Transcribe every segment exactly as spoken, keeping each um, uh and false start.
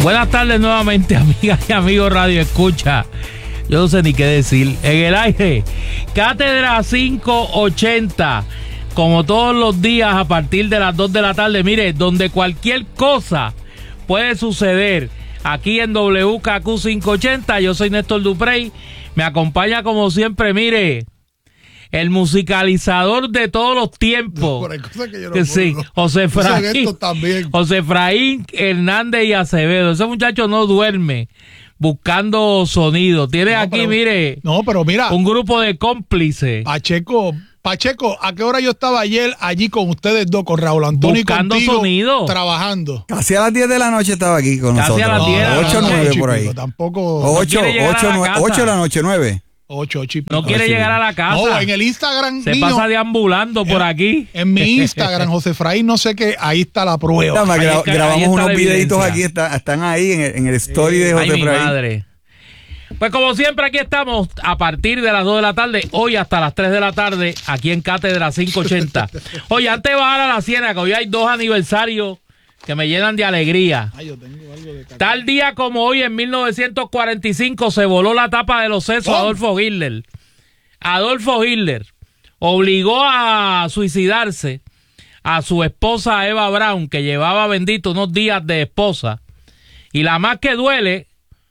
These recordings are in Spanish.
Buenas tardes nuevamente, amigas y amigos Radio Escucha. Yo no sé ni qué decir. En el aire, Cátedra quinientos ochenta. Como todos los días a partir de las dos de la tarde. Mire, donde cualquier cosa puede suceder. Aquí en W K Q quinientos ochenta. Yo soy Néstor Duprey. Me acompaña como siempre, mire, el musicalizador de todos los tiempos. Por cosas que yo no que sí, José Efraín, José Efraín Hernández y Acevedo. Ese muchacho no duerme buscando sonido. Tiene no, aquí, pero, mire, no, pero mira, un grupo de cómplices. Pacheco, Pacheco, ¿a qué hora yo estaba ayer allí con ustedes dos, con Raúl Antonio buscando y contigo, sonido, trabajando? Casi a las diez de la noche estaba aquí con Casi nosotros. Casi a las diez. ocho o nueve por ahí. Tampoco. ocho de la noche, nueve. ocho, ocho no quiere ocho, llegar a la casa. No, en el Instagram se mío, pasa deambulando por en, aquí. En mi Instagram, José Efraín, no sé qué, ahí está la prueba. Está, gra está, grabamos unos videitos evidencia. aquí, está, están ahí en el, en el story de José Efraín. Ay, mi madre. Pues como siempre aquí estamos a partir de las dos de la tarde, hoy hasta las tres de la tarde, aquí en Cátedra quinientos ochenta. Oye, antes de bajar a la Ciénaga, hoy hay dos aniversarios que me llenan de alegría. Ay, yo tengo algo de Tal día como hoy, en mil novecientos cuarenta y cinco, se voló la tapa de los sesos a Adolfo Hitler. Adolfo Hitler obligó a suicidarse a su esposa Eva Braun, que llevaba, bendito, unos días de esposa. Y la más que duele,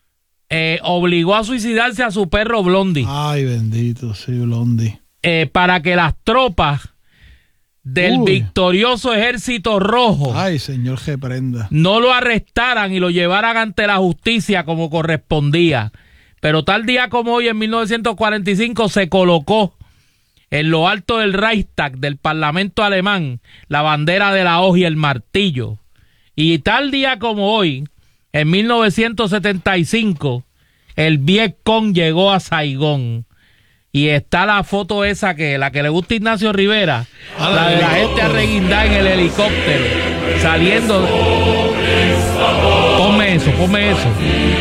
eh, obligó a suicidarse a su perro Blondie. Ay, bendito, sí, Blondie. Eh, para que las tropas del Uy. victorioso Ejército Rojo, ay, señor, que prenda, no lo arrestaran y lo llevaran ante la justicia como correspondía. Pero tal día como hoy, en mil novecientos cuarenta y cinco, se colocó en lo alto del Reichstag, del Parlamento alemán, la bandera de la hoz y el martillo. Y tal día como hoy, en mil novecientos setenta y cinco, el Vietcong llegó a Saigón. Y está la foto esa, que la que le gusta a Ignacio Rivera, ah, la de la gente arreguindada en el helicóptero, saliendo. Ponme eso, ponme eso.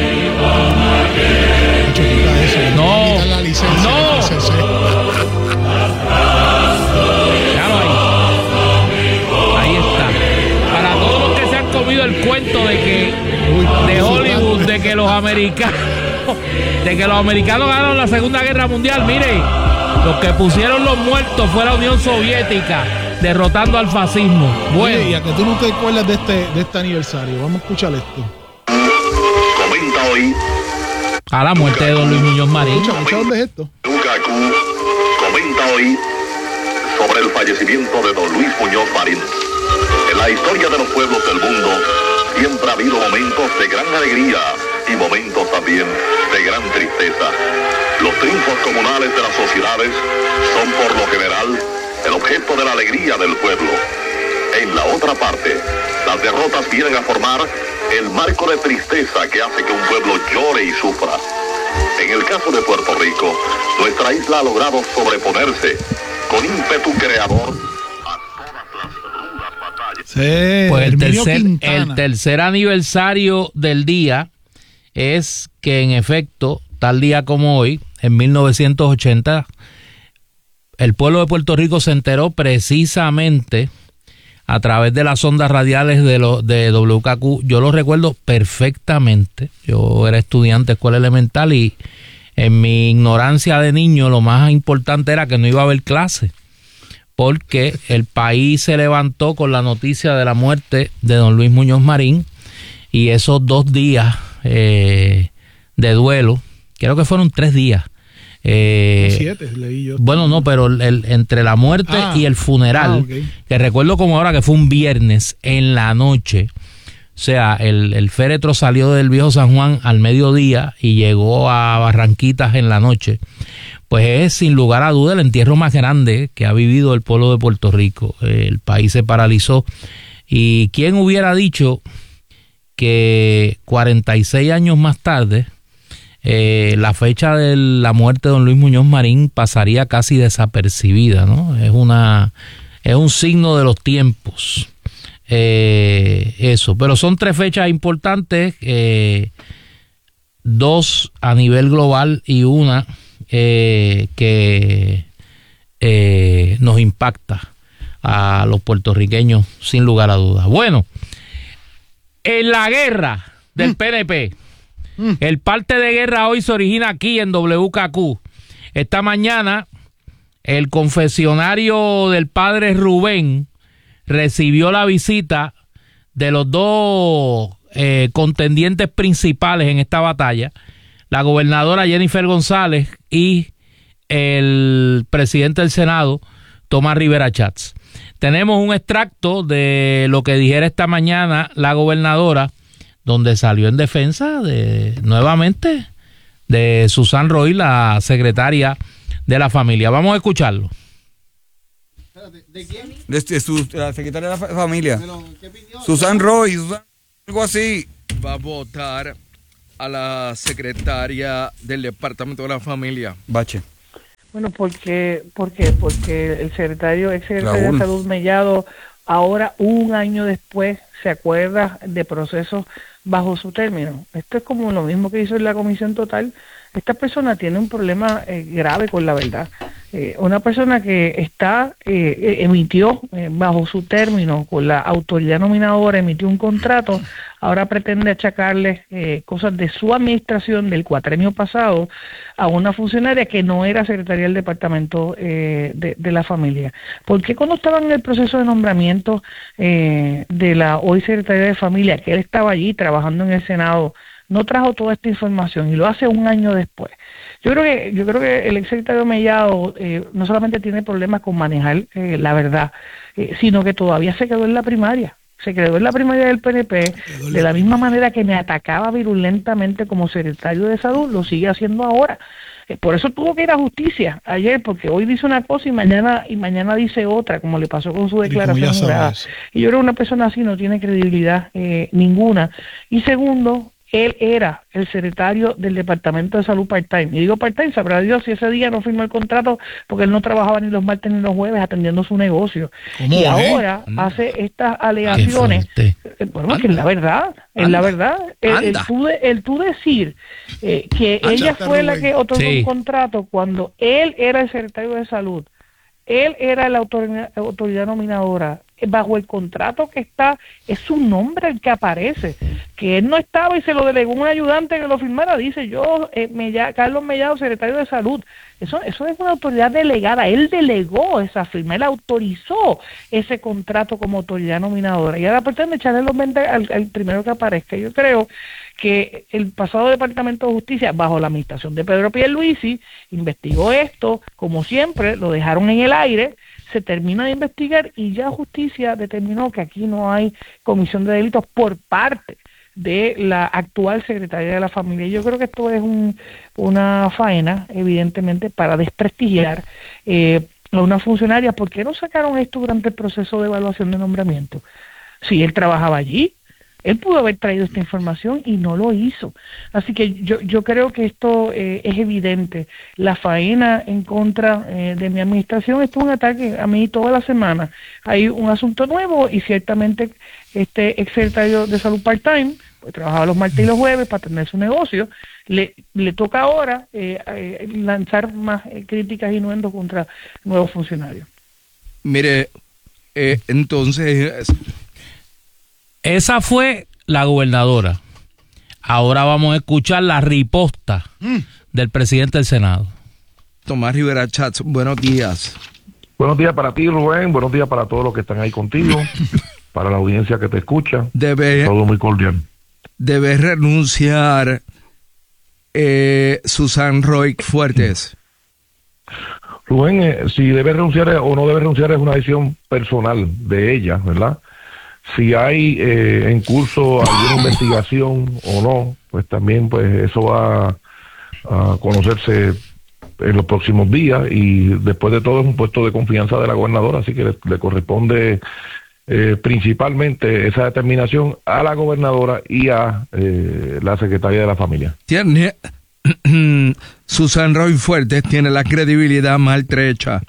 No, no. Ahí está. Para todos los que se han comido el cuento de que de Hollywood, de que los americanos, de que los americanos ganaron la Segunda Guerra Mundial, mire, los que pusieron los muertos fue la Unión Soviética, derrotando al fascismo. Bueno, oye, y a que tú no te acuerdas de este, de este aniversario, vamos a escuchar esto. Comenta hoy a la muerte de don Luis Muñoz Marín. Escucha, escucha, ¿dónde es esto? Lukaku comenta hoy sobre el fallecimiento de don Luis Muñoz Marín. En la historia de los pueblos del mundo siempre ha habido momentos de gran alegría y momentos también de gran tristeza. Los triunfos comunales de las sociedades son por lo general el objeto de la alegría del pueblo. En la otra parte, las derrotas vienen a formar el marco de tristeza que hace que un pueblo llore y sufra. En el caso de Puerto Rico, nuestra isla ha logrado sobreponerse con ímpetu creador a todas las duras batallas. Sí, pues el tercer, el tercer aniversario del día es que, en efecto, tal día como hoy, en mil novecientos ochenta, el pueblo de Puerto Rico se enteró precisamente a través de las ondas radiales de, lo, de W K Q. Yo lo recuerdo perfectamente. Yo era estudiante de escuela elemental y en mi ignorancia de niño lo más importante era que no iba a haber clase, porque el país se levantó con la noticia de la muerte de don Luis Muñoz Marín, y esos dos días eh, de duelo, creo que fueron tres días. Eh, Siete, leí yo. Bueno, no, pero el, el, entre la muerte ah, y el funeral, ah, okay. que recuerdo como ahora que fue un viernes en la noche. O sea, el, el féretro salió del Viejo San Juan al mediodía y llegó a Barranquitas en la noche. Pues es sin lugar a duda el entierro más grande que ha vivido el pueblo de Puerto Rico. El país se paralizó. ¿Y quién hubiera dicho que cuarenta y seis años más tarde eh, la fecha de la muerte de don Luis Muñoz Marín pasaría casi desapercibida, ¿no? Es una es un signo de los tiempos. Eh, eso, pero son tres fechas importantes, eh, dos a nivel global y una eh, que eh, nos impacta a los puertorriqueños sin lugar a dudas. Bueno, en la guerra, del mm. P N P. Mm. El parte de guerra hoy se origina aquí en W K Q. Esta mañana, el confesionario del padre Rubén recibió la visita de los dos eh, contendientes principales en esta batalla, la gobernadora Jennifer González y el presidente del Senado, Tomás Rivera Chats. Tenemos un extracto de lo que dijera esta mañana la gobernadora, donde salió en defensa de nuevamente de Susan Roy, la secretaria de la familia. Vamos a escucharlo. ¿De quién? De, de su, la secretaria de la familia. Susan Roy, Susan, algo así. Va a votar a la secretaria del Departamento de la Familia. Bache. Bueno, porque, ¿por qué? Porque el secretario, ex secretario Raúl. de Salud Mellado, ahora un año después se acuerda de procesos bajo su término. Esto es como lo mismo que hizo en la Comisión Total. Esta persona tiene un problema eh, grave con la verdad. Eh, una persona que está eh, emitió eh, bajo su término con la autoridad nominadora, emitió un contrato, ahora pretende achacarle eh, cosas de su administración del cuatrenio pasado a una funcionaria que no era secretaria del departamento eh, de, de la familia. ¿Por qué cuando estaban en el proceso de nombramiento eh, de la hoy secretaria de familia, que él estaba allí trabajando en el Senado, no trajo toda esta información y lo hace un año después? Yo creo que yo creo que el exsecretario Mellado eh, no solamente tiene problemas con manejar eh, la verdad, eh, sino que todavía se quedó en la primaria. Se quedó en la primaria del P N P, de la misma manera que me atacaba virulentamente como secretario de Salud, lo sigue haciendo ahora. Eh, por eso tuvo que ir a justicia ayer, porque hoy dice una cosa y mañana y mañana dice otra, como le pasó con su declaración jurada. Y yo creo que una persona así no tiene credibilidad eh, ninguna. Y segundo, él era el secretario del Departamento de Salud part-time. Y digo part-time, sabrá Dios si ese día no firmó el contrato porque él no trabajaba ni los martes ni los jueves atendiendo su negocio. Y eh? ahora mm. hace estas alegaciones. Eh, bueno, Anda. que es la verdad, es Anda. la verdad. El, el, tú, de, el tú decir eh, que Anda, ella fue la que otorgó sí. un contrato cuando él era el secretario de Salud, él era la autoridad, autoridad nominadora, bajo el contrato que está, es su nombre el que aparece, que él no estaba y se lo delegó un ayudante que lo firmara, dice yo, eh, Mella, Carlos Mellado, secretario de Salud. Eso, eso es una autoridad delegada, él delegó esa firma, él autorizó ese contrato como autoridad nominadora, y ahora pretende echarle los veinte al, al primero que aparezca. Yo creo que el pasado Departamento de Justicia, bajo la administración de Pedro Pierluisi, investigó esto, como siempre, lo dejaron en el aire, se termina de investigar y ya justicia determinó que aquí no hay comisión de delitos por parte de la actual secretaria de la familia. Yo creo que esto es un, una faena, evidentemente, para desprestigiar eh, a una funcionaria. ¿Por qué no sacaron esto durante el proceso de evaluación de nombramiento? Si él trabajaba allí, él pudo haber traído esta información y no lo hizo. Así que yo yo creo que esto eh, es evidente. La faena en contra eh, de mi administración, esto es un ataque a mí toda la semana. Hay un asunto nuevo y ciertamente este exsecretario de Salud part-time, pues trabajaba los martes y los jueves para tener su negocio, le, le toca ahora eh, eh, lanzar más eh, críticas y innuendos contra nuevos funcionarios. Mire, eh, entonces... Esa fue la gobernadora. Ahora vamos a escuchar la riposta mm. del presidente del Senado. Tomás Rivera Chats, buenos días. Buenos días para ti, Rubén. Buenos días para todos los que están ahí contigo, para la audiencia que te escucha. Debe, todo muy cordial. Debe renunciar eh, Susan Roy Fuertes. Rubén, eh, si debe renunciar o no debe renunciar es una decisión personal de ella, ¿verdad? Si hay eh, en curso alguna investigación o no, pues también pues eso va a conocerse en los próximos días, y después de todo es un puesto de confianza de la gobernadora, así que le, le corresponde eh, principalmente esa determinación a la gobernadora y a eh, la secretaria de la familia. Tiene Susan Roy Fuertes tiene la credibilidad maltrecha.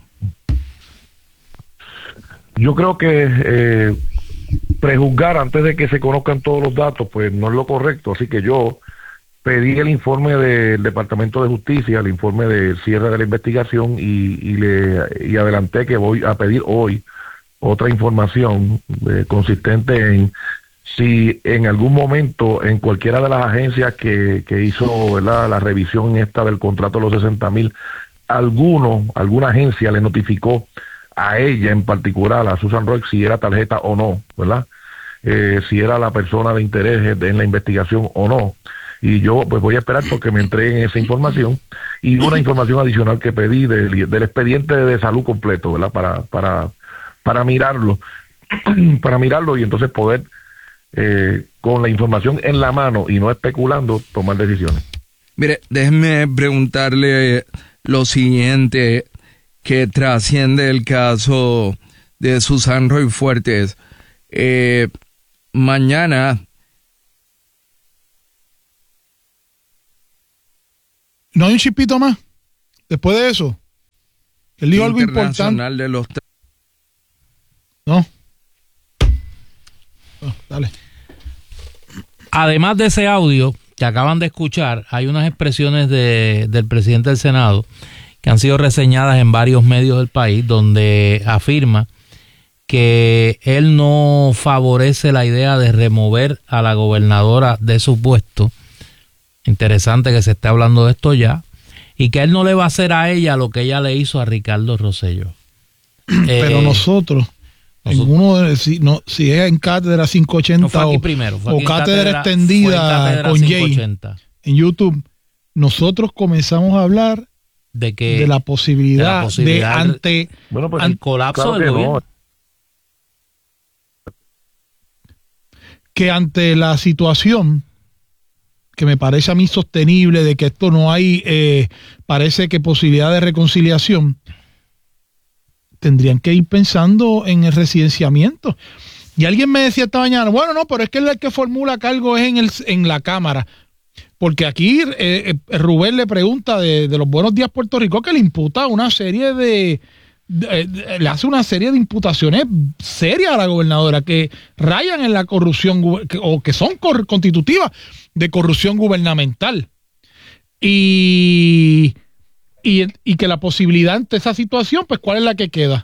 Yo creo que eh, prejuzgar antes de que se conozcan todos los datos, pues no es lo correcto, así que yo pedí el informe del Departamento de Justicia, el informe del cierre de la investigación, y, y le y adelanté que voy a pedir hoy otra información eh, consistente en si en algún momento en cualquiera de las agencias que, que hizo, ¿verdad?, la revisión esta del contrato de los sesenta mil, alguno, alguna agencia le notificó a ella en particular, a Susan Roy, si era tarjeta o no, ¿verdad? Eh, si era la persona de interés en la investigación o no. Y yo pues voy a esperar porque me entreguen esa información y una información adicional que pedí del, del expediente de salud completo, ¿verdad? Para, para, para mirarlo, para mirarlo y entonces poder, eh, con la información en la mano y no especulando, tomar decisiones. Mire, déjeme preguntarle lo siguiente que trasciende el caso de Susan Roy Fuertes. Eh, mañana... ¿No hay un chipito más? Después de eso. Él dijo algo importante. De los... No. No. Dale. Además de ese audio que acaban de escuchar, hay unas expresiones de, del presidente del Senado que han sido reseñadas en varios medios del país, donde afirma que él no favorece la idea de remover a la gobernadora de su puesto. Interesante que se esté hablando de esto ya, y que él no le va a hacer a ella lo que ella le hizo a Ricardo Rosselló. Pero eh, nosotros, nosotros, en uno de, si, no, si es en cátedra quinientos ochenta no, fue aquí o, primero, fue o aquí cátedra, cátedra extendida cátedra con Jay en YouTube, nosotros comenzamos a hablar de que de la posibilidad de, la posibilidad de ante bueno, pues, el colapso claro del gobierno. No. Que ante la situación que me parece a mí sostenible de que esto no hay, eh, parece que posibilidad de reconciliación, tendrían que ir pensando en el residenciamiento. Y alguien me decía esta mañana, bueno, no, pero es que el que formula cargo es en, el, en la Cámara. Porque aquí eh, eh, Rubén le pregunta de, de los Buenos Días Puerto Rico que le imputa una serie de, de, de... le hace una serie de imputaciones serias a la gobernadora que rayan en la corrupción que, o que son cor, constitutivas de corrupción gubernamental. Y, y, y que la posibilidad ante esa situación, pues, ¿cuál es la que queda?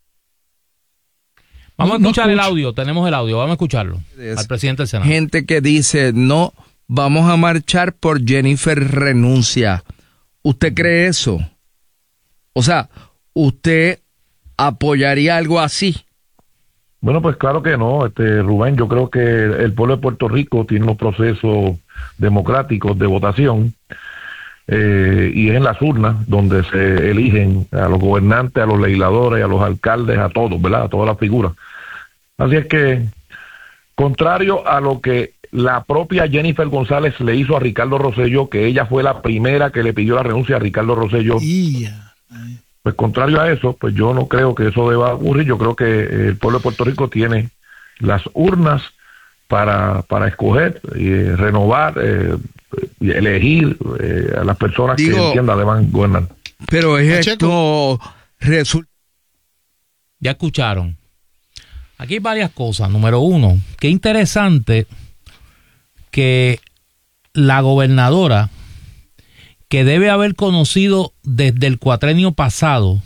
Vamos no, a escuchar no el audio, tenemos el audio, vamos a escucharlo. Al presidente del Senado. Gente que dice, no, vamos a marchar por Jennifer renuncia. ¿Usted cree eso? O sea, ¿usted apoyaría algo así? Bueno, pues claro que no, este Rubén, yo creo que el pueblo de Puerto Rico tiene unos procesos democráticos de votación eh, y es en las urnas donde se eligen a los gobernantes, a los legisladores, a los alcaldes, a todos, ¿verdad? A todas las figuras. Así es que, contrario a lo que la propia Jennifer González le hizo a Ricardo Rosselló, que ella fue la primera que le pidió la renuncia a Ricardo Rosselló, yeah. Pues contrario a eso, pues yo no creo que eso deba ocurrir. Yo creo que el pueblo de Puerto Rico tiene las urnas para, para escoger, y eh, renovar, eh, y elegir eh, a las personas Digo, que entiendan deban gobernar. Pero es esto resulta... Ya escucharon. Aquí hay varias cosas. Número uno, qué interesante que la gobernadora, que debe haber conocido desde el cuatrenio pasado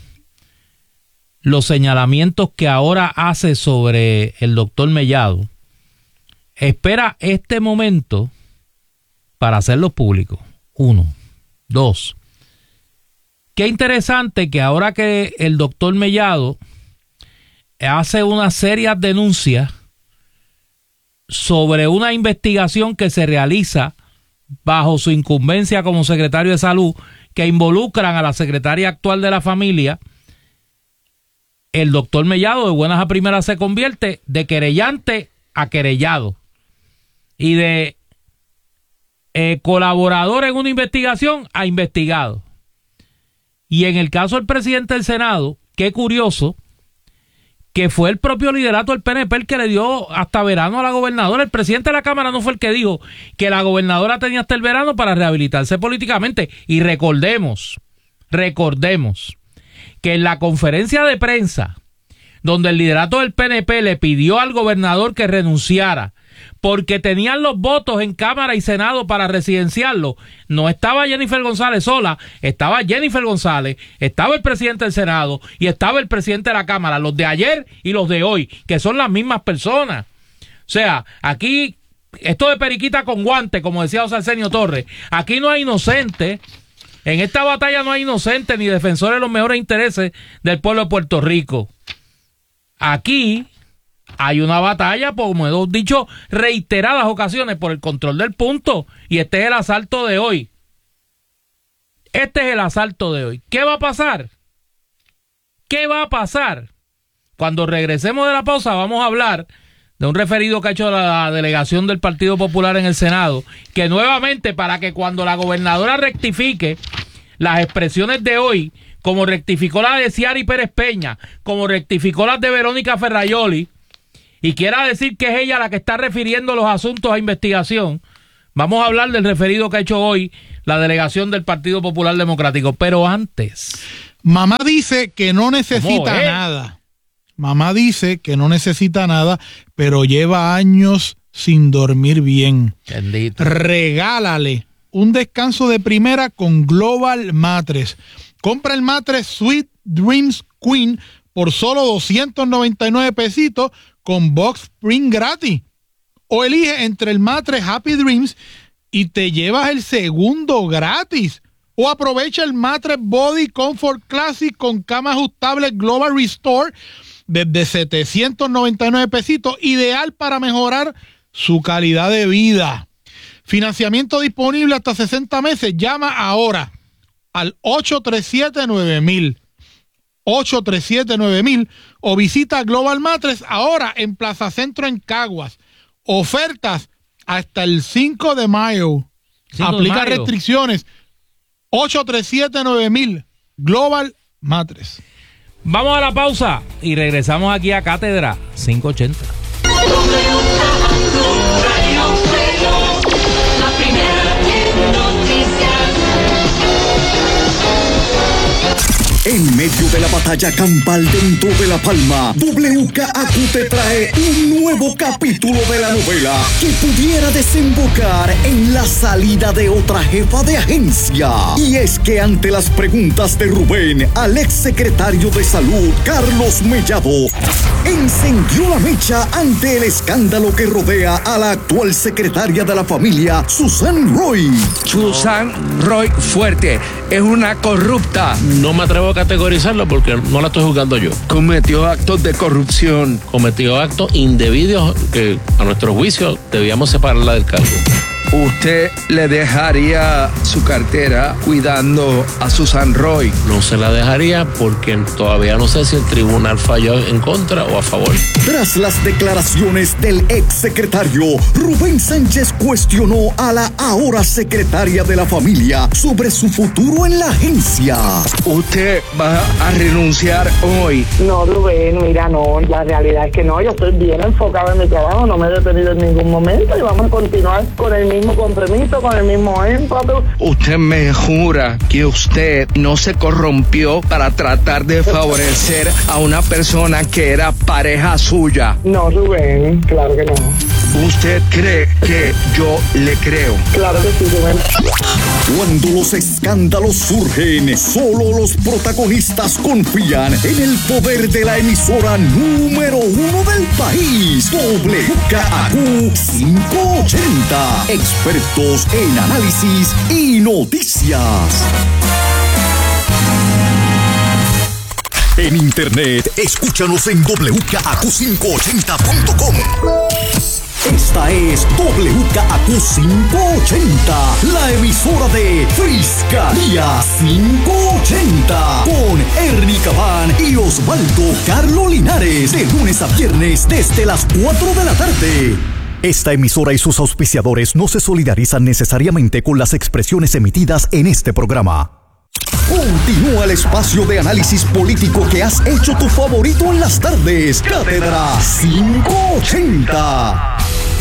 los señalamientos que ahora hace sobre el doctor Mellado, espera este momento para hacerlo público. Uno. Dos. Qué interesante que ahora que el doctor Mellado hace unas serias denuncias sobre una investigación que se realiza bajo su incumbencia como secretario de salud, que involucran a la secretaria actual de la familia, el doctor Mellado de buenas a primeras se convierte de querellante a querellado y de eh, colaborador en una investigación a investigado. Y en el caso del presidente del Senado, qué curioso que fue el propio liderato del P N P el que le dio hasta verano a la gobernadora. El presidente de la Cámara no fue el que dijo que la gobernadora tenía hasta el verano para rehabilitarse políticamente. Y recordemos, recordemos que en la conferencia de prensa donde el liderato del P N P le pidió al gobernador que renunciara porque tenían los votos en Cámara y Senado para residenciarlo, no estaba Jennifer González sola, estaba Jennifer González, estaba el presidente del Senado y estaba el presidente de la Cámara, los de ayer y los de hoy, que son las mismas personas. O sea, aquí, esto de periquita con guante, como decía José Arsenio Torres, aquí no hay inocentes. En esta batalla no hay inocentes ni defensores de los mejores intereses del pueblo de Puerto Rico. Aquí hay una batalla, como hemos dicho reiteradas ocasiones, por el control del punto. Y este es el asalto de hoy. Este es el asalto de hoy. ¿Qué va a pasar? ¿Qué va a pasar? Cuando regresemos de la pausa vamos a hablar de un referido que ha hecho la delegación del Partido Popular en el Senado, que nuevamente, para que cuando la gobernadora rectifique las expresiones de hoy, como rectificó la de Ciari Pérez Peña, como rectificó las de Verónica Ferraioli, y quiera decir que es ella la que está refiriendo los asuntos a investigación, vamos a hablar del referido que ha hecho hoy la delegación del Partido Popular Democrático. Pero antes... Mamá dice que no necesita nada. Mamá dice que no necesita nada, pero lleva años sin dormir bien. Bendito. Regálale un descanso de primera con Global Mattress. Compra el mattress Sweet Dreams Queen por solo doscientos noventa y nueve pesitos con box spring gratis. O elige entre el mattress Happy Dreams y te llevas el segundo gratis. O aprovecha el mattress Body Comfort Classic con cama ajustable Global Restore desde setecientos noventa y nueve pesitos, ideal para mejorar su calidad de vida. Financiamiento disponible hasta sesenta meses. Llama ahora al ocho tres siete nueve mil. ocho tres siete nueve mil o visita Global Mattress ahora en Plaza Centro en Caguas. Ofertas hasta el cinco de mayo. Aplica restricciones. ocho tres siete nueve mil Global Mattress. Vamos a la pausa y regresamos aquí a Cátedra quinientos ochenta. La primera en noticias. En medio de la batalla campal dentro de La Palma, W K A Q te trae un nuevo capítulo de la novela que pudiera desembocar en la salida de otra jefa de agencia. Y es que ante las preguntas de Rubén al exsecretario de Salud, Carlos Mellado, encendió la mecha ante el escándalo que rodea a la actual secretaria de la familia, Susan Roy. Susan Roy Fuerte es una corrupta. No me atrevo a categorizarlo porque no la estoy juzgando yo. Cometió actos de corrupción. Cometió actos indebidos que a nuestro juicio debíamos separarla del cargo. ¿Usted le dejaría su cartera cuidando a Susan Roy? No se la dejaría porque todavía no sé si el tribunal falló en contra o a favor. Tras las declaraciones del exsecretario, Rubén Sánchez cuestionó a la ahora secretaria de la familia sobre su futuro en la agencia. ¿Usted va a renunciar hoy? No, Rubén, mira, no, la realidad es que no, yo estoy bien enfocado en mi trabajo, no me he detenido en ningún momento y vamos a continuar con el mismo compromiso, con el mismo énfasis. ¿Usted me jura que usted no se corrompió para tratar de favorecer a una persona que era pareja suya? No, Rubén, claro que no. ¿Usted cree que yo le creo? Claro que sí, Rubén. Cuando los escándalos surgen, solo los protagonistas confían en el poder de la emisora número uno del país, W K A Q quinientos ochenta. Expertos en análisis y noticias. En internet, escúchanos en doble u K A Q quinientos ochenta punto com. Esta es W K A Q quinientos ochenta, la emisora de Fiscalía quinientos ochenta, con Ernie Cabán y Osvaldo Carlo Linares, de lunes a viernes desde las cuatro de la tarde. Esta emisora y sus auspiciadores no se solidarizan necesariamente con las expresiones emitidas en este programa. Continúa el espacio de análisis político que has hecho tu favorito en las tardes. Cátedra quinientos ochenta.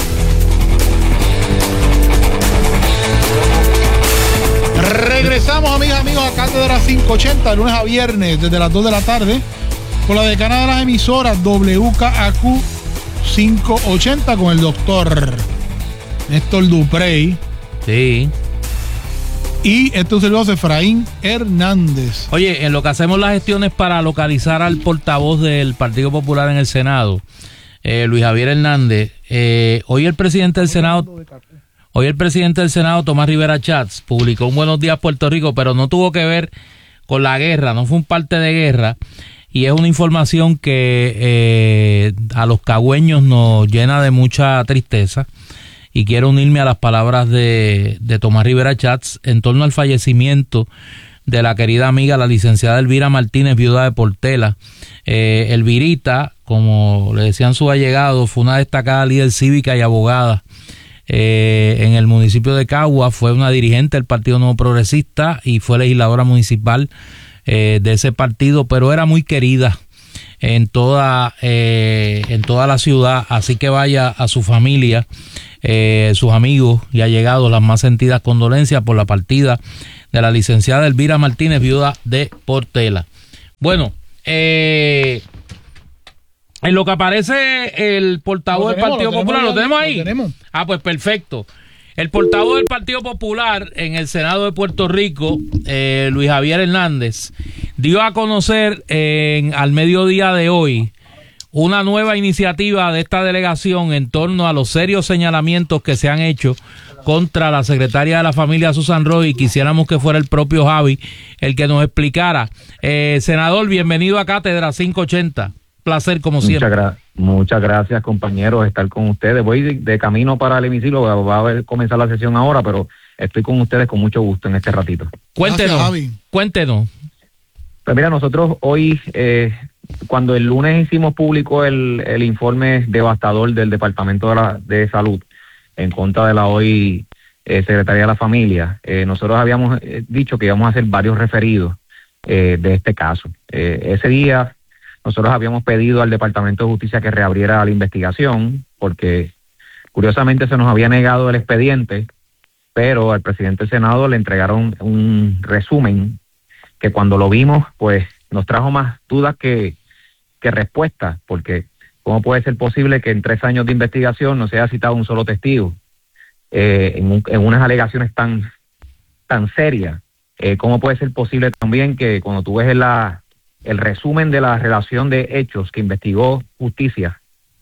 Regresamos, amigas, amigos, a Cátedra quinientos ochenta, lunes a viernes, desde las dos de la tarde, con la decana de las emisoras W K A Q quinientos ochenta, con el doctor Néstor Duprey. Sí. Y este es un servidor de Efraín Hernández. Oye, en lo que hacemos las gestiones para localizar al portavoz del Partido Popular en el Senado, eh, Luis Javier Hernández, eh, hoy el presidente del Senado, hoy el presidente del Senado, Tomás Rivera Chats, publicó un Buenos Días Puerto Rico, pero no tuvo que ver con la guerra, no fue un parte de guerra, y es una información que eh, a los cagüeños nos llena de mucha tristeza, y quiero unirme a las palabras de, de Tomás Rivera Chats en torno al fallecimiento de la querida amiga, la licenciada Elvira Martínez, viuda de Portela. Eh, Elvirita, como le decían sus allegados, fue una destacada líder cívica y abogada eh, en el municipio de Cagua, fue una dirigente del Partido Nuevo Progresista y fue legisladora municipal eh, de ese partido, pero era muy querida en toda, eh, en toda la ciudad, así que vaya a su familia, eh, sus amigos y allegados, las más sentidas condolencias por la partida de la licenciada Elvira Martínez, viuda de Portela. Bueno, eh, en lo que aparece el portavoz del Partido Popular, ¿lo tenemos ahí? Ah, pues perfecto. El portavoz del Partido Popular en el Senado de Puerto Rico, eh, Luis Javier Hernández, dio a conocer en, al mediodía de hoy una nueva iniciativa de esta delegación en torno a los serios señalamientos que se han hecho contra la secretaria de la familia Susan Roy, y quisiéramos que fuera el propio Javi el que nos explicara. Eh, senador, bienvenido a Cátedra cinco ochenta. Placer como siempre. Muchas, gra- muchas gracias, compañeros, estar con ustedes. Voy de, de camino para el hemiciclo, va, va a ver, comenzar la sesión ahora, pero estoy con ustedes con mucho gusto en este ratito. Cuéntenos, gracias, Javi. Cuéntenos. Pues mira, nosotros hoy, eh, cuando el lunes hicimos público el, el informe devastador del Departamento de, la, de Salud en contra de la hoy eh, Secretaría de la Familia, eh, nosotros habíamos eh, dicho que íbamos a hacer varios referidos eh, de este caso. Eh, ese día nosotros habíamos pedido al Departamento de Justicia que reabriera la investigación, porque curiosamente se nos había negado el expediente, pero al presidente del Senado le entregaron un resumen que cuando lo vimos, pues nos trajo más dudas que, que respuestas, porque ¿cómo puede ser posible que en tres años de investigación no se haya citado un solo testigo eh, en, un, en unas alegaciones tan, tan serias? Eh, ¿Cómo puede ser posible también que cuando tú ves la, el resumen de la relación de hechos que investigó Justicia,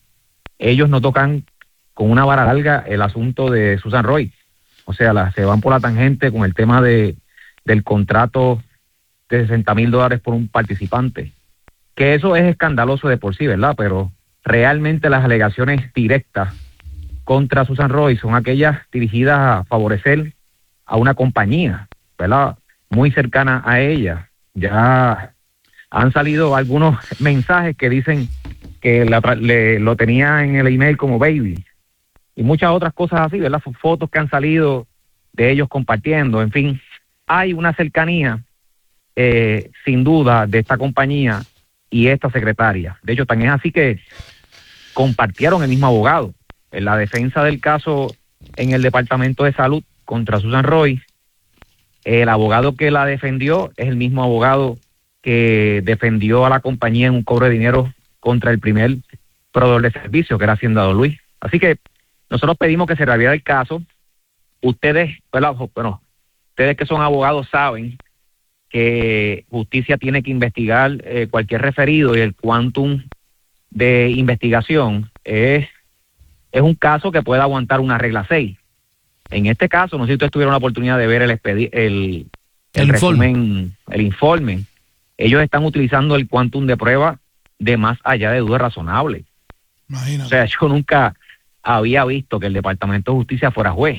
ellos no tocan con una vara larga el asunto de Susan Roy? O sea, la, se van por la tangente con el tema de del contrato de sesenta mil dólares por un participante, que eso es escandaloso de por sí, ¿verdad? Pero realmente las alegaciones directas contra Susan Roy son aquellas dirigidas a favorecer a una compañía, ¿verdad?, muy cercana a ella. Ya han salido algunos mensajes que dicen que la, le, lo tenía en el email como baby, y muchas otras cosas así, ¿verdad? Fotos que han salido de ellos compartiendo, en fin, hay una cercanía eh, sin duda de esta compañía y esta secretaria. De hecho, tan es así que compartieron el mismo abogado. En la defensa del caso en el Departamento de Salud contra Susan Roy, el abogado que la defendió es el mismo abogado que defendió a la compañía en un cobro de dinero contra el primer proveedor de servicio, que era Hacienda Don Luis. Así que nosotros pedimos que se reabriera el caso. Ustedes, bueno, ustedes que son abogados saben que Justicia tiene que investigar eh, cualquier referido, y el quantum de investigación es, es un caso que puede aguantar una regla seis. En este caso, no sé si ustedes tuvieron la oportunidad de ver el expedi- el, el, el resumen, informe. el informe. Ellos están utilizando el quantum de prueba de más allá de duda razonable. Imagínate. O sea, yo nunca había visto que el Departamento de Justicia fuera juez.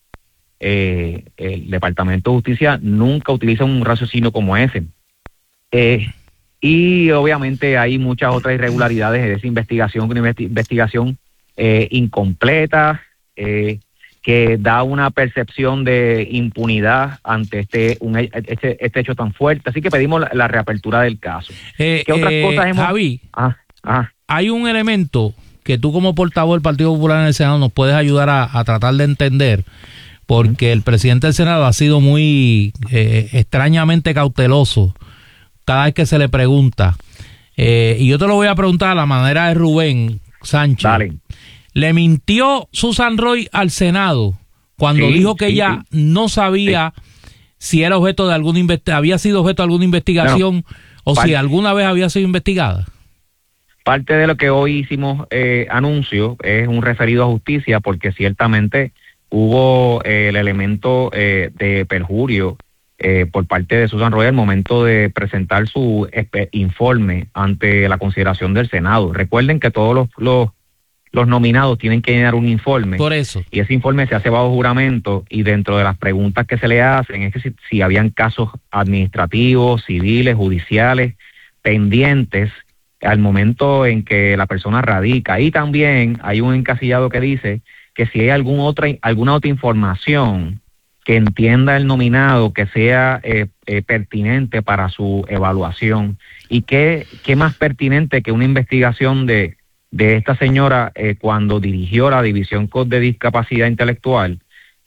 Eh, el Departamento de Justicia nunca utiliza un raciocinio como ese. Eh, y obviamente hay muchas otras irregularidades de esa investigación, una investi- investigación eh, incompleta, eh, que da una percepción de impunidad ante este un, este, este hecho tan fuerte. Así que pedimos la, la reapertura del caso. Eh, ¿Qué otras eh, cosas hemos... Javi, ah, ah. hay un elemento que tú como portavoz del Partido Popular en el Senado nos puedes ayudar a, a tratar de entender, porque el presidente del Senado ha sido muy eh, extrañamente cauteloso cada vez que se le pregunta. Eh, y yo te lo voy a preguntar a la manera de Rubén Sánchez. Dale. ¿Le mintió Susan Roy al Senado cuando sí, dijo que sí, ella sí. no sabía sí. si era objeto de alguna investi- había sido objeto de alguna investigación no, no. o Par- si alguna vez había sido investigada? Parte de lo que hoy hicimos eh, anuncio es un referido a justicia, porque ciertamente hubo eh, el elemento eh, de perjurio eh, por parte de Susan Roy al momento de presentar su informe ante la consideración del Senado. Recuerden que todos los, los, los nominados tienen que llenar un informe. Por eso. Y ese informe se hace bajo juramento, y dentro de las preguntas que se le hacen es que si, si habían casos administrativos, civiles, judiciales, pendientes al momento en que la persona radica. Y también hay un encasillado que dice que si hay algún otra, alguna otra información que entienda el nominado que sea eh, eh, pertinente para su evaluación. Y qué, qué más pertinente que una investigación de, de esta señora eh, cuando dirigió la División de Discapacidad Intelectual,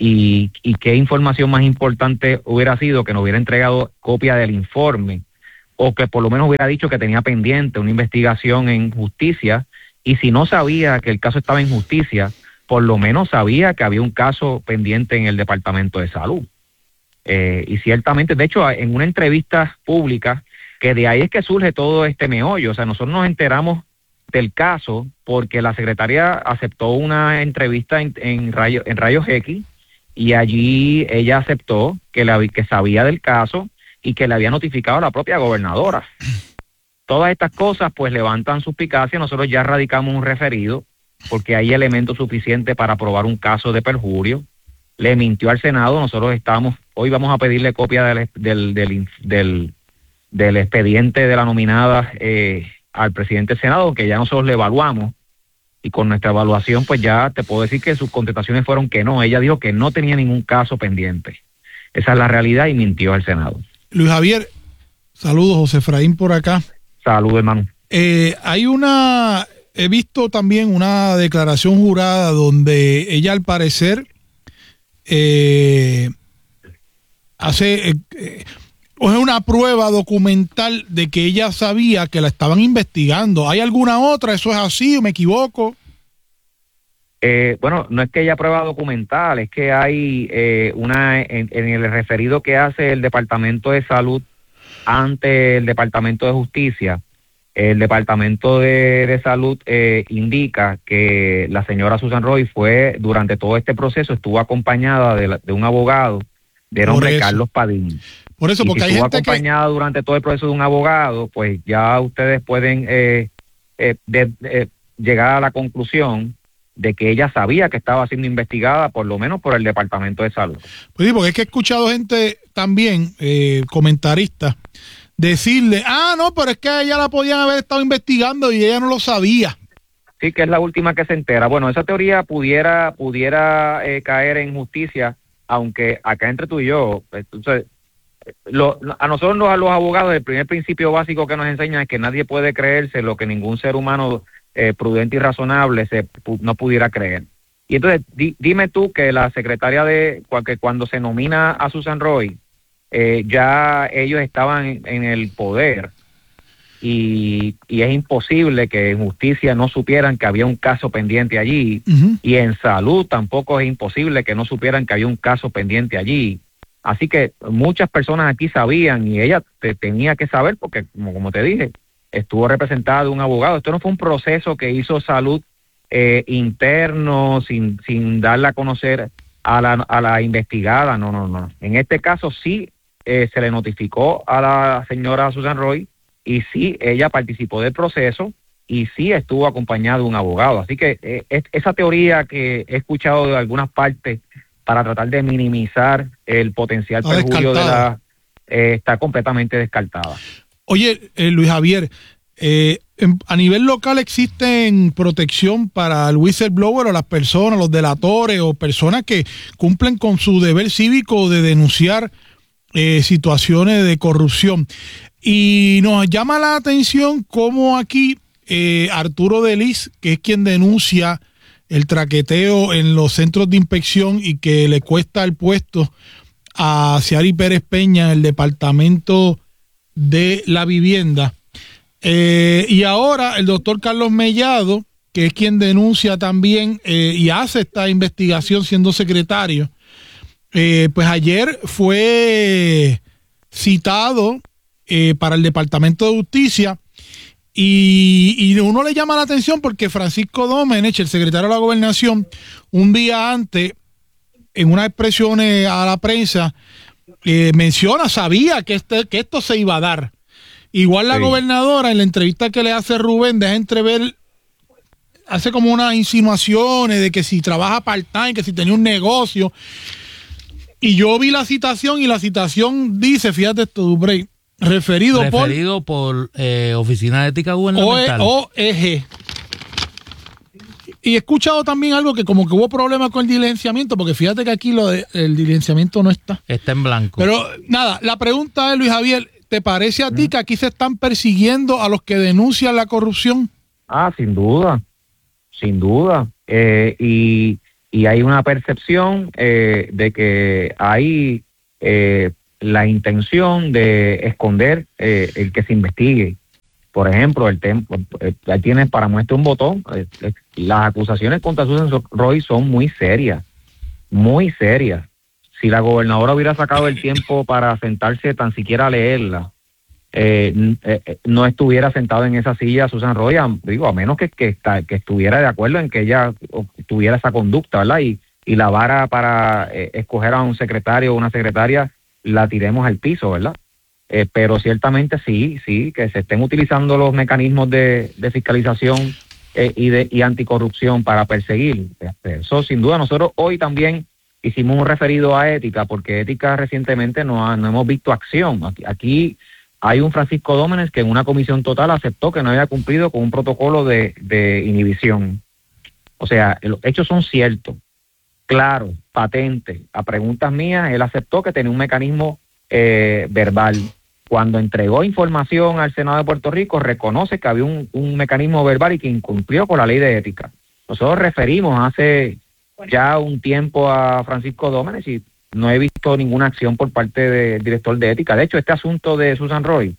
y, y qué información más importante hubiera sido que nos hubiera entregado copia del informe, o que por lo menos hubiera dicho que tenía pendiente una investigación en justicia, y si no sabía que el caso estaba en justicia, por lo menos sabía que había un caso pendiente en el Departamento de Salud. Eh, y ciertamente, de hecho, en una entrevista pública, que de ahí es que surge todo este meollo, o sea, nosotros nos enteramos del caso porque la secretaria aceptó una entrevista en, en, rayo, en Rayos X, y allí ella aceptó que, la, que sabía del caso y que le había notificado a la propia gobernadora. Todas estas cosas pues levantan suspicacia. Nosotros ya radicamos un referido porque hay elementos suficientes para probar un caso de perjurio. Le mintió al Senado. Nosotros estamos, hoy vamos a pedirle copia del, del, del, del, del expediente de la nominada eh, al presidente del Senado, que ya nosotros le evaluamos, y con nuestra evaluación pues ya te puedo decir que sus contestaciones fueron que no. Ella dijo que no tenía ningún caso pendiente. Esa es la realidad, y mintió al Senado. Luis Javier, saludos, José Efraín por acá. Saludos, hermano. Eh, hay una, he visto también una declaración jurada donde ella al parecer eh, hace, eh, eh, es una prueba documental de que ella sabía que la estaban investigando. ¿Hay alguna otra? ¿Eso es así o me equivoco? Eh, bueno, no es que haya prueba documental, es que hay eh, una en, en el referido que hace el Departamento de Salud ante el Departamento de Justicia. El Departamento de, de Salud eh, indica que la señora Susan Roy fue, durante todo este proceso, estuvo acompañada de, la, de un abogado de nombre Carlos Padín. Por eso, y porque si hay estuvo gente acompañada que... durante todo el proceso de un abogado, pues ya ustedes pueden eh, eh, de, de, llegar a la conclusión de que ella sabía que estaba siendo investigada, por lo menos por el Departamento de Salud. Pues sí, porque es que he escuchado gente también, eh, comentaristas, decirle, ah, no, pero es que ella la podían haber estado investigando y ella no lo sabía. Sí, que es la última que se entera. Bueno, esa teoría pudiera pudiera eh, caer en justicia, aunque acá entre tú y yo, entonces, lo, a nosotros los, a los abogados, el primer principio básico que nos enseñan es que nadie puede creerse lo que ningún ser humano Eh, prudente y razonable se no pudiera creer. Y entonces di, dime tú que la secretaria de que cuando se nomina a Susan Roy eh, ya ellos estaban en, en el poder, y, y es imposible que en justicia no supieran que había un caso pendiente allí. Uh-huh. Y en salud tampoco es imposible que no supieran que había un caso pendiente allí. Así que muchas personas aquí sabían, y ella te, tenía que saber porque, como, como te dije, estuvo representada de un abogado. Esto no fue un proceso que hizo salud eh, interno, sin, sin darle a conocer a la, a la investigada. No, no, no. En este caso sí eh, se le notificó a la señora Susan Roy, y sí ella participó del proceso, y sí estuvo acompañada de un abogado. Así que eh, es, esa teoría que he escuchado de algunas partes para tratar de minimizar el potencial está perjurio de la eh, está completamente descartada. Oye, eh, Luis Javier, eh, en, a nivel local existen protección para el whistleblower o las personas, los delatores o personas que cumplen con su deber cívico de denunciar eh, situaciones de corrupción. Y nos llama la atención cómo aquí eh, Arturo Delis, que es quien denuncia el traqueteo en los centros de inspección y que le cuesta el puesto a Ciari Pérez Peña en el Departamento de la Vivienda, eh, y ahora el doctor Carlos Mellado, que es quien denuncia también eh, y hace esta investigación siendo secretario, eh, pues ayer fue citado eh, para el Departamento de Justicia, Y, y uno le llama la atención porque Francisco Domenech, el secretario de la Gobernación, un día antes, en unas expresiones a la prensa, eh, menciona, sabía que, este, que esto se iba a dar. Igual la sí. gobernadora, en la entrevista que le hace Rubén, deja entrever, hace como unas insinuaciones de que si trabaja part-time, que si tenía un negocio. Y yo vi la citación y la citación dice, fíjate esto, Duprey, referido, referido por, por eh, Oficina de Ética Gubernamental. O E G. Y he escuchado también algo que como que hubo problemas con el diligenciamiento, porque fíjate que aquí lo de, el diligenciamiento no está. Está en blanco. Pero nada, la pregunta es, Luis Javier, ¿te parece a ti que aquí se están persiguiendo a los que denuncian la corrupción? Ah, sin duda, sin duda. Eh, y, y hay una percepción eh, de que hay eh, la intención de esconder eh, el que se investigue. Por ejemplo, el tema, ahí tienes para muestra un botón. Las acusaciones contra Susan Roy son muy serias, muy serias. Si la gobernadora hubiera sacado el tiempo para sentarse tan siquiera a leerla, eh, eh, no estuviera sentado en esa silla Susan Roy, a, digo, a menos que, que, está, que estuviera de acuerdo en que ella tuviera esa conducta, ¿verdad? Y, y la vara para eh, escoger a un secretario o una secretaria la tiremos al piso, ¿verdad? Eh, pero ciertamente sí, sí, que se estén utilizando los mecanismos de, de fiscalización eh, y de y anticorrupción para perseguir. Eso sin duda. Nosotros hoy también hicimos un referido a ética, porque ética recientemente no, ha, no hemos visto acción. Aquí, aquí hay un Francisco Domenech que en una comisión total aceptó que no había cumplido con un protocolo de, de inhibición. O sea, los hechos son ciertos, claros, patentes. A preguntas mías, él aceptó que tenía un mecanismo eh, verbal. Cuando entregó información al Senado de Puerto Rico, reconoce que había un, un mecanismo verbal y que incumplió con la ley de ética. Nosotros referimos hace ya un tiempo a Francisco Domenech y no he visto ninguna acción por parte del director de ética. De hecho, este asunto de Susan Roy,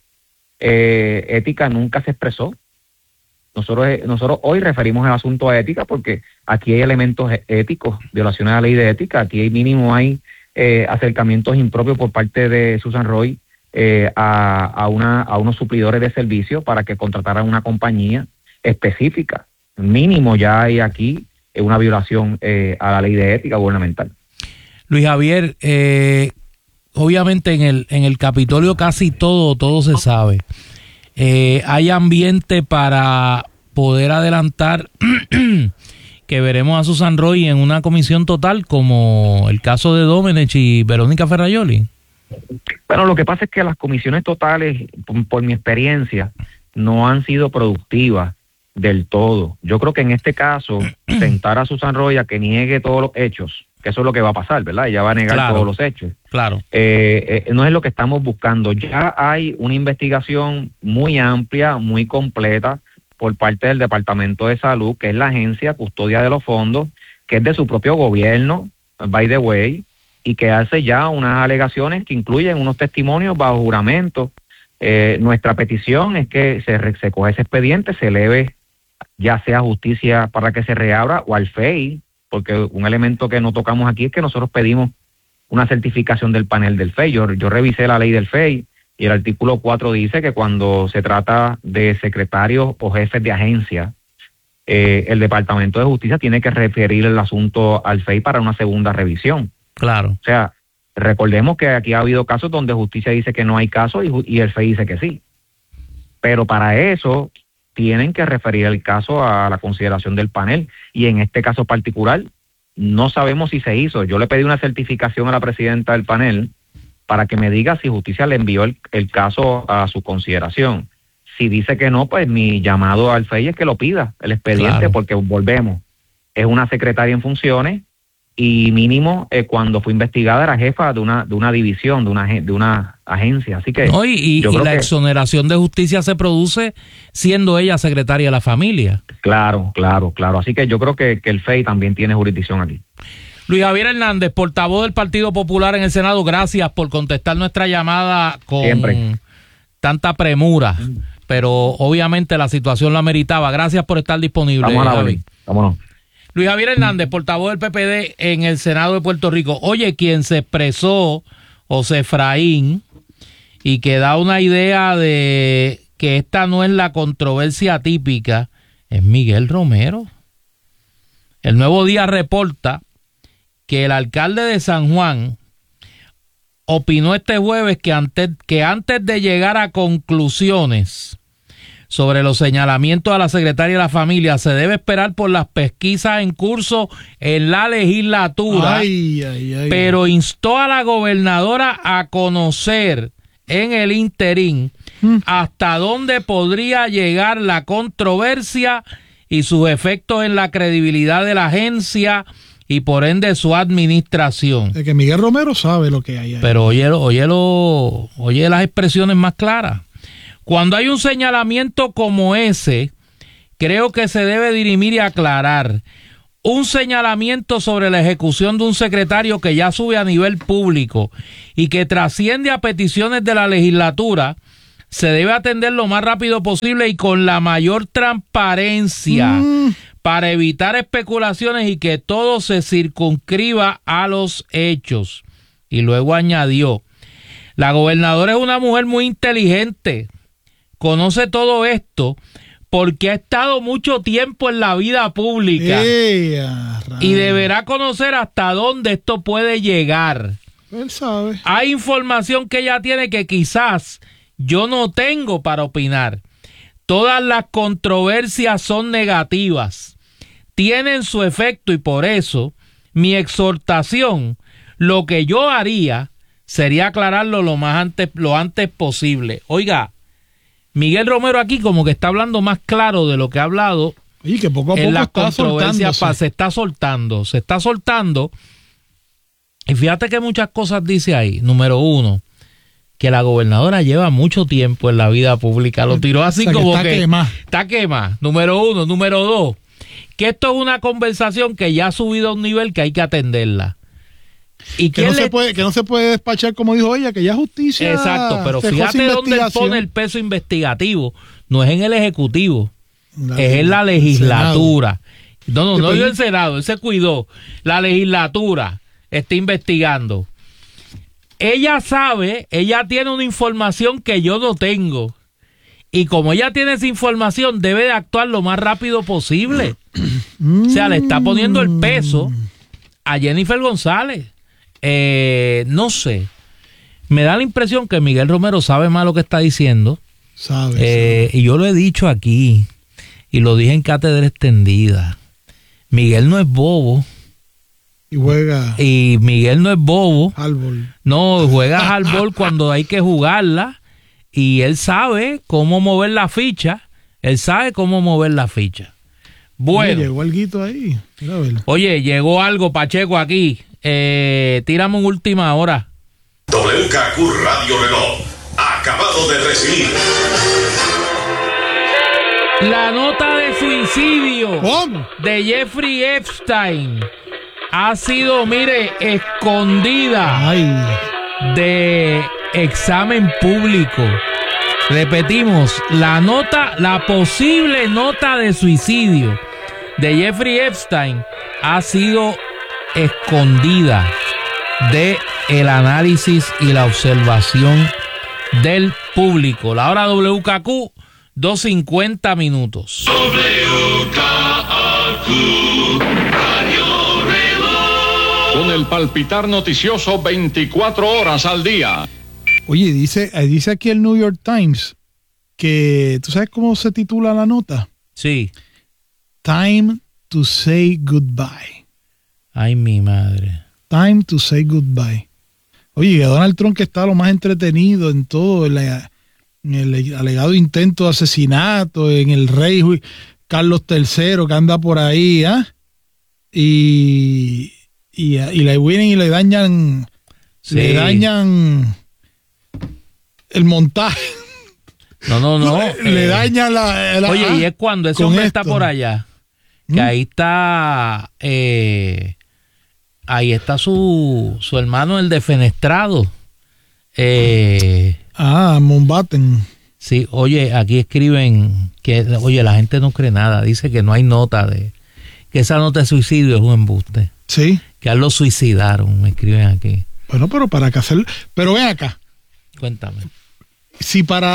eh, ética nunca se expresó. Nosotros, nosotros hoy referimos el asunto a ética porque aquí hay elementos éticos, violaciones a la ley de ética. Aquí hay mínimo hay eh, acercamientos impropios por parte de Susan Roy Eh, a, a, una, a unos suplidores de servicios para que contrataran una compañía específica. Mínimo ya hay aquí eh, una violación eh, a la ley de ética gubernamental. Luis Javier, eh, obviamente en el, en el Capitolio casi todo, todo se sabe. Eh, hay ambiente para poder adelantar que veremos a Susan Roy en una comisión total como el caso de Domenech y Verónica Ferrayoli. Bueno, lo que pasa es que las comisiones totales, por, por mi experiencia, no han sido productivas del todo. Yo creo que en este caso, sentar a Susan Roy a que niegue todos los hechos, que eso es lo que va a pasar, ¿verdad? Ella va a negar claro, todos los hechos. Claro. Eh, eh, no es lo que estamos buscando. Ya hay una investigación muy amplia, muy completa, por parte del Departamento de Salud, que es la agencia custodia de los fondos, que es de su propio gobierno, by the way, y que hace ya unas alegaciones que incluyen unos testimonios bajo juramento. Eh, nuestra petición es que se, se coja ese expediente, se eleve ya sea a justicia para que se reabra o al F E I, porque un elemento que no tocamos aquí es que nosotros pedimos una certificación del panel del F E I. Yo, yo revisé la ley del F E I y el artículo cuatro dice que cuando se trata de secretarios o jefes de agencia, eh, el Departamento de Justicia tiene que referir el asunto al F E I para una segunda revisión. Claro. O sea, recordemos que aquí ha habido casos donde justicia dice que no hay caso y, y el F E I dice que sí. Pero para eso tienen que referir el caso a la consideración del panel. Y en este caso particular, no sabemos si se hizo. Yo le pedí una certificación a la presidenta del panel para que me diga si justicia le envió el, el caso a su consideración. Si dice que no, pues mi llamado al F E I es que lo pida, el expediente, claro, porque volvemos. Es una secretaria en funciones y mínimo eh, cuando fue investigada era jefa de una de una división, de una de una agencia. Así que no, y, y, yo y creo la que, exoneración de justicia se produce siendo ella secretaria de la familia. Claro, claro, claro. Así que yo creo que, que el F E I también tiene jurisdicción aquí. Luis Javier Hernández, portavoz del Partido Popular en el Senado, gracias por contestar nuestra llamada con Siempre. tanta premura, pero obviamente la situación la meritaba. Gracias por estar disponible. Vamos a la Javi. Vámonos. Luis Javier Hernández, portavoz del P P D en el Senado de Puerto Rico. Oye, quien se expresó, José Efraín, y que da una idea de que esta no es la controversia típica es Miguel Romero. El Nuevo Día reporta que el alcalde de San Juan opinó este jueves que antes, que antes de llegar a conclusiones sobre los señalamientos a la secretaria de la familia se debe esperar por las pesquisas en curso en la legislatura, ay, ay, ay, pero instó a la gobernadora a conocer en el interín mm. hasta dónde podría llegar la controversia y sus efectos en la credibilidad de la agencia y por ende su administración. De que Miguel Romero sabe lo que hay ahí. Pero oye, oye, lo, oye las expresiones más claras. Cuando hay un señalamiento como ese, creo que se debe dirimir y aclarar. Un señalamiento sobre la ejecución de un secretario que ya sube a nivel público y que trasciende a peticiones de la legislatura, se debe atender lo más rápido posible y con la mayor transparencia mm. para evitar especulaciones y que todo se circunscriba a los hechos. Y luego añadió, la gobernadora es una mujer muy inteligente, conoce todo esto porque ha estado mucho tiempo en la vida pública ¡Ea, y deberá conocer hasta dónde esto puede llegar. Él sabe. Hay información que ella tiene que quizás yo no tengo para opinar. Todas las controversias son negativas, tienen su efecto y por eso mi exhortación, lo que yo haría sería aclararlo lo más antes, lo antes posible. Oiga, Miguel Romero aquí como que está hablando más claro de lo que ha hablado y que poco a poco en las está controversias. Pa, se está soltando, se está soltando. Y fíjate que muchas cosas dice ahí. Número uno, que la gobernadora lleva mucho tiempo en la vida pública. Lo tiró así, o sea, como que, está que quema. Está quema. Número uno. Número dos, que esto es una conversación que ya ha subido a un nivel que hay que atenderla. ¿Y que, no le... se puede, que no se puede despachar como dijo ella, que ya justicia. Exacto, pero fíjate dónde él pone el peso investigativo. No es en el Ejecutivo, la es en la legislatura. No, no, no es el Senado, él se cuidó. La legislatura está investigando. Ella sabe, ella tiene una información que yo no tengo. Y como ella tiene esa información, debe de actuar lo más rápido posible. O sea, le está poniendo el peso a Jennifer González. Eh, no sé, me da la impresión que Miguel Romero sabe más lo que está diciendo. Sabe, eh, sabe. Y yo lo he dicho aquí y lo dije en cátedra extendida. Miguel no es bobo. Y juega. Y Miguel no es bobo. Hardball. No, juega hardball cuando hay que jugarla. Y él sabe cómo mover la ficha. Él sabe cómo mover la ficha. Bueno. Oye, llegó alguito ahí. Mira a ver. Oye, llegó algo, Pacheco, aquí. Eh, tírame una última hora. W K Q Radio Reloj. Acabado de recibir la nota de suicidio ¿Cómo? de Jeffrey Epstein. Ha sido, mire, escondida Ay. de examen público. Repetimos, la nota, la posible nota de suicidio de Jeffrey Epstein ha sido escondida de el análisis y la observación del público. La hora W K Q, dos cincuenta minutos. W K Q Radio Reloj. Con el palpitar noticioso veinticuatro horas al día. Oye, dice, dice aquí el New York Times que, ¿tú sabes cómo se titula la nota? Sí. Time to say goodbye. Ay, mi madre. Time to say goodbye. Oye, Donald Trump, que está lo más entretenido en todo, en, la, en el alegado intento de asesinato, en el rey Carlos tercero que anda por ahí, ¿ah? ¿eh? Y, y, y le vienen y le dañan, sí. le dañan el montaje. No, no, no. le, le eh, dañan la, la... Oye, y es cuando ese hombre esto. está por allá, que ¿Mm? ahí está... Eh, ahí está su, su hermano, el defenestrado. Eh, ah, Mountbatten. Sí, oye, aquí escriben que, oye, la gente no cree nada. Dice que no hay nota de... Que esa nota de suicidio es un embuste. Sí. Que a él lo suicidaron, me escriben aquí. Bueno, pero para que hacer... Pero ven acá. Cuéntame. Si para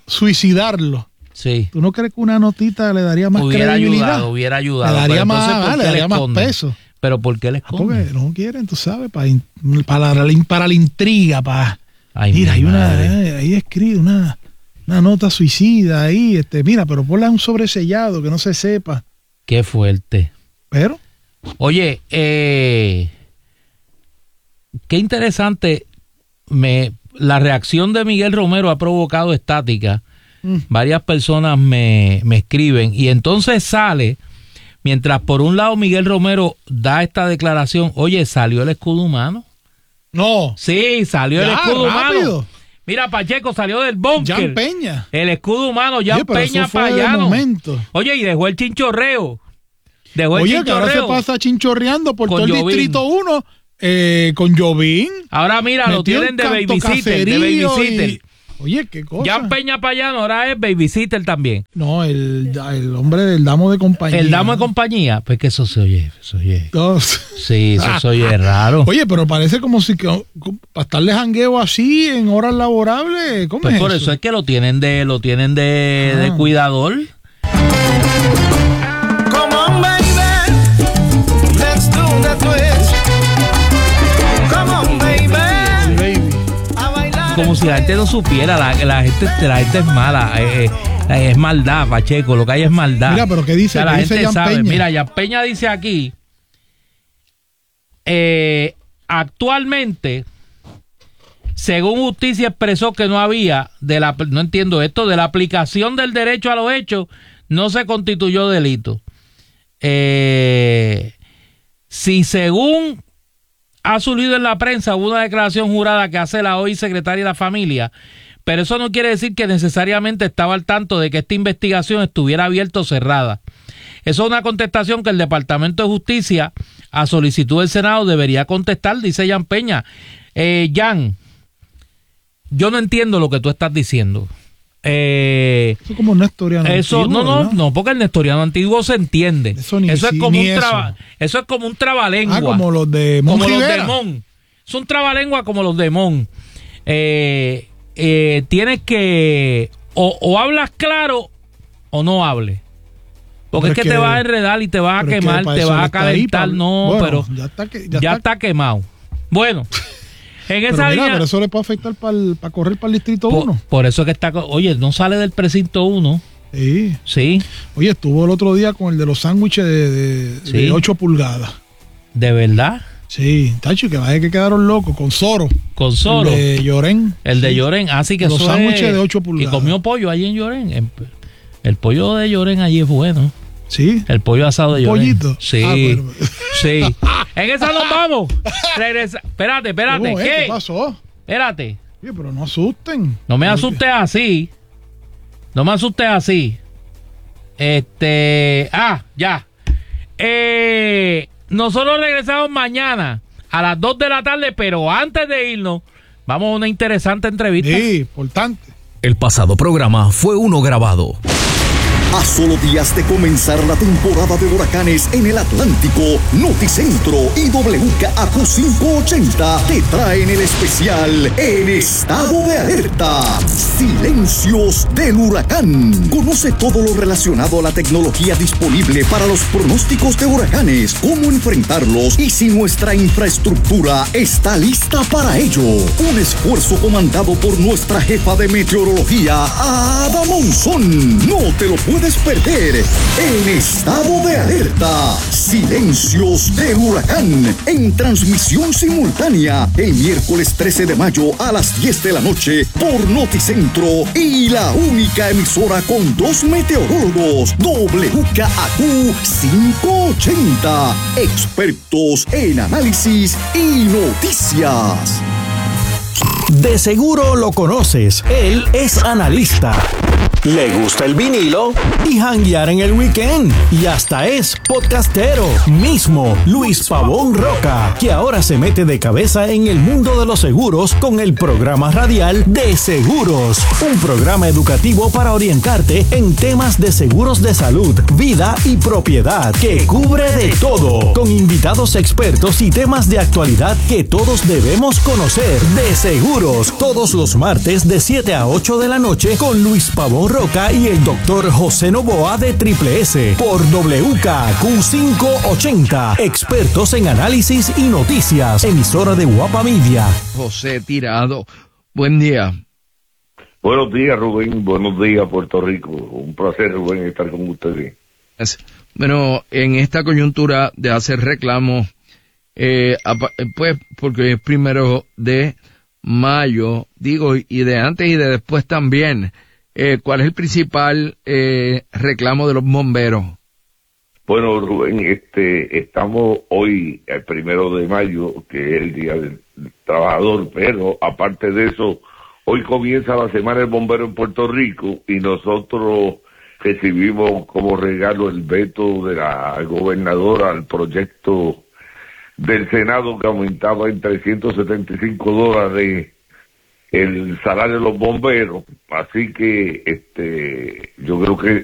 suicidarlo. Sí. ¿Tú no crees que una notita le daría más hubiera credibilidad? Ayudado, hubiera ayudado. Le daría pero más, entonces, ah, le daría más peso. ¿Pero por qué le esconden? Ah, porque no quieren, tú sabes, para, para, la, para la intriga, para... Ay, mira, hay madre. una, eh, ahí escribe una, una nota suicida ahí, este, mira, pero ponla un sobresellado que no se sepa. Qué fuerte. Pero... Oye, eh, qué interesante, me, la reacción de Miguel Romero ha provocado estática. Mm. Varias personas me, me escriben y entonces sale, mientras por un lado Miguel Romero da esta declaración, oye, ¿salió el escudo humano? No. Sí, salió ya, el escudo rápido. humano. Mira, Pacheco salió del búnker. Jan Peña. El escudo humano, Jan Oye, Peña fue Payano. Momento. Oye, y dejó el chinchorreo. Dejó el Oye, chinchorreo. que ahora se pasa chinchorreando por todo el Jovín. distrito uno eh, con Jovín. Ahora mira, lo tienen de babysitter, de babysitter. Y... Oye, qué cosa. Jan Peña Payano ahora es babysitter también. No, el, el hombre del damo de compañía. El damo de compañía, pues que eso se oye, eso se oye. No. Sí, eso se oye raro. Oye, pero parece como si que para estarle jangueo así en horas laborables, ¿cómo pues es por eso? eso es que lo tienen de, lo tienen de, ah. de cuidador. Come on, baby, let's do the twist. Come on, baby. Como si la gente no supiera, la, la gente la gente es mala, eh, eh, es maldad, Pacheco, lo que hay es maldad. Mira, pero ¿qué dice? O sea, la ¿Qué gente dice Jan sabe. Peña? Mira, Jan Peña dice aquí, eh, actualmente, según justicia expresó que no había, de la, no entiendo esto, de la aplicación del derecho a los hechos, no se constituyó delito. Eh, si según... ha surgido en la prensa una declaración jurada que hace la hoy secretaria de la familia, pero eso no quiere decir que necesariamente estaba al tanto de que esta investigación estuviera abierta o cerrada. Eso es una contestación que el Departamento de Justicia, a solicitud del Senado, debería contestar, dice Jan Peña. Eh, Jan, yo no entiendo lo que tú estás diciendo. Eh, eso es como un nestoriano eso, antiguo, no, no, ¿no? no, porque el nestoriano antiguo se entiende. Eso, ni, eso es como ni un traba, eso. eso es como un trabalengua. Ah, como los de Mon Como Rivera. los de Mon. Es un trabalengua como los de Mon. Eh, eh, tienes que o, o hablas claro o no hables. Porque pero es que, que te vas a enredar y te vas a quemar, te vas a calentar. Ahí, no, bueno, pero ya está, que, ya ya está... está quemado. Bueno. En pero, esa mira, línea, pero eso le puede afectar para pa correr para el distrito uno. Por, por eso que está, oye, no sale del precinto uno. Sí. Sí. Oye, estuvo el otro día con el de los sándwiches de, de, sí. de ocho pulgadas. ¿De verdad? Sí, tacho, que vaya que quedaron locos con Soro. Con Soro. El de Llorén. El de sí. Llorén, así que los sándwiches es... de ocho pulgadas. Y comió pollo allí en Llorén. El pollo de Llorén allí es bueno. Sí. El pollo asado de Llorén. ¿Pollito? Sí. Ah, bueno. Sí. En esa nos vamos. Regresa. Espérate, espérate. ¿Qué? ¿Qué pasó? Espérate. Sí, pero no asusten. No me asustes así. No me asustes así. Este. Ah, ya. Eh, nosotros regresamos mañana a las dos de la tarde, pero antes de irnos, vamos a una interesante entrevista. Sí, importante. El pasado programa fue uno grabado. A solo días de comenzar la temporada de huracanes en el Atlántico, Noticentro y W K A Q quinientos ochenta te traen el especial En Estado de Alerta. Silencios del huracán. Conoce todo lo relacionado a la tecnología disponible para los pronósticos de huracanes, cómo enfrentarlos y si nuestra infraestructura está lista para ello. Un esfuerzo comandado por nuestra jefa de meteorología, Ada Monzón. No te lo puedes puedes perder. En Estado de Alerta, Silencios del Huracán, en transmisión simultánea el miércoles trece de mayo a las diez de la noche por Noticentro y la única emisora con dos meteorólogos, W K A Q quinientos ochenta, expertos en análisis y noticias. De seguro lo conoces, él es analista. le gusta el vinilo y janguear en el weekend. Y hasta es podcastero. Mismo Luis Pavón Roca, que ahora se mete de cabeza en el mundo de los seguros con el programa radial de Seguros. Un programa educativo para orientarte en temas de seguros de salud, vida y propiedad, que cubre de todo. Con invitados expertos y temas de actualidad que todos debemos conocer. De Seguros, todos los martes de siete a ocho de la noche con Luis Pavón Roca y el doctor José Novoa de Triple S por W K Q quinientos ochenta. Expertos en análisis y noticias. Emisora de Guapa Media. José Tirado, buen día. Buenos días, Rubén. Buenos días, Puerto Rico. Un placer, Rubén, estar con ustedes. Bueno, en esta coyuntura de hacer reclamos, eh, pues porque es primero de mayo, digo, y de antes y de después también, eh, ¿cuál es el principal eh, reclamo de los bomberos? Bueno, Rubén, este, estamos hoy, el primero de mayo, que es el Día del Trabajador, pero aparte de eso, hoy comienza la Semana del Bombero en Puerto Rico y nosotros recibimos como regalo el veto de la gobernadora al proyecto del Senado que aumentaba en trescientos setenta y cinco dólares el salario de los bomberos. Así que este yo creo que